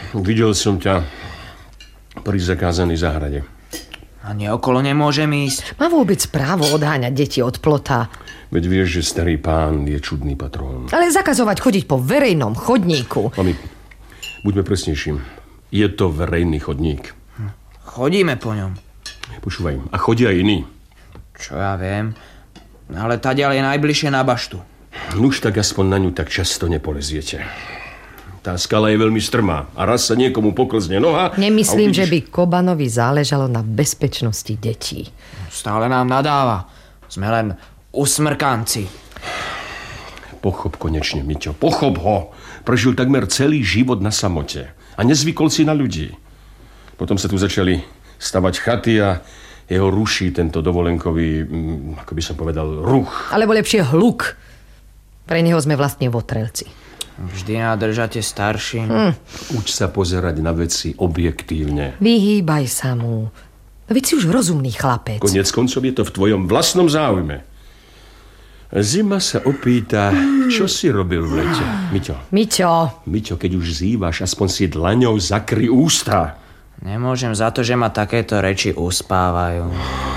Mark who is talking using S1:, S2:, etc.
S1: Videl som ťa pri zakázanej záhrade.
S2: Ani okolo nemôžem ísť.
S3: Má vôbec právo odháňať deti od plota?
S1: Veď vieš, že starý pán je čudný patrón.
S3: Ale zakazovať chodiť po verejnom chodníku.
S1: Mami, buďme presnejší. Je to verejný chodník.
S2: Chodíme po ňom.
S1: Počúvaj, a chodia aj iní.
S2: Čo ja viem. Ale tadiaľ je najbližšie na baštu.
S1: Nuž tak aspoň na ňu tak často nepoleziete. Tá skala je veľmi strmá a raz sa niekomu poklzne noha.
S3: Nemyslím, že by Kobanovi záležalo na bezpečnosti detí.
S2: Stále nám nadáva. Sme len usmrkanci.
S1: Pochop konečne, Miťo, pochop ho. Prežil takmer celý život na samote a nezvykol si na ľudí. Potom sa tu začali stavať chaty a jeho ruší tento dovolenkový, ako by som povedal, ruch.
S3: Alebo lepšie hluk. Pre neho sme vlastne votrelci.
S2: Vždy nádržate starším.
S1: Uč sa pozerať na veci objektívne.
S3: Vyhýbaj sa mu. Veď si už rozumný chlapec.
S1: Koniec koncov je to v tvojom vlastnom záujme. Zima sa opýta, čo si robil v lete. Miťo, keď už zývaš, aspoň si dlaňou zakry ústa.
S2: Nemôžem za to, že ma takéto reči uspávajú.